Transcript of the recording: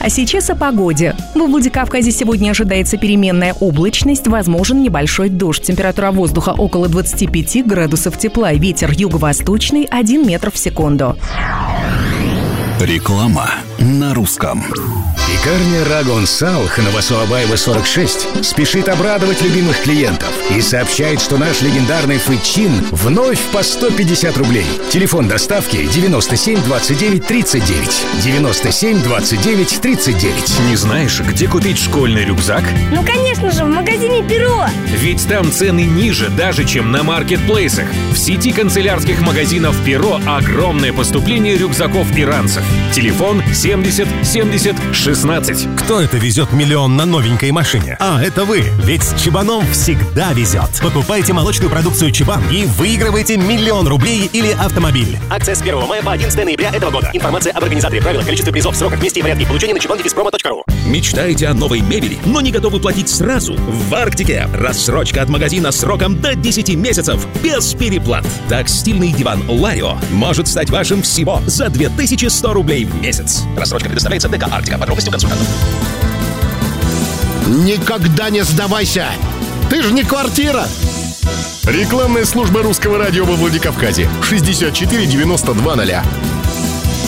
А сейчас о погоде. Во Владикавказе сегодня ожидается переменная облачность, возможен небольшой дождь. Температура воздуха около 25 градусов тепла. Ветер юго-восточный 1 метр в секунду. Реклама на русском. Пекарня Рагон Салх на Васуабаева 46 спешит обрадовать любимых клиентов и сообщает, что наш легендарный фычин вновь по 150 рублей. Телефон доставки 97 29 39. 97 29 39. Не знаешь, где купить школьный рюкзак? Ну, конечно же, в магазине «Перо». Ведь там цены ниже даже, чем на маркетплейсах. В сети канцелярских магазинов «Перо» огромное поступление рюкзаков иранцев. Телефон 70 70 16. Кто это везет миллион на новенькой машине? А, это вы! Ведь с Чебаном всегда везет. Покупайте молочную продукцию Чебан и выигрывайте 1 000 000 рублей или автомобиль. Акция с 1 мая по 11 ноября этого года. Информация об организаторе, правила, количестве призов, сроках, месте и порядке получения на чебан-promo.ru. Мечтаете о новой мебели, но не готовы платить сразу? В Арктике рассрочка от магазина сроком до 10 месяцев без переплат. Так стильный диван Ларио может стать вашим всего за 2100 рублей в месяц. Рассрочка предоставляется ДК Арктика. Подробности у консультантов. Никогда не сдавайся! Ты же не квартира! Рекламная служба русского радио во Владикавказе. 64 92 0.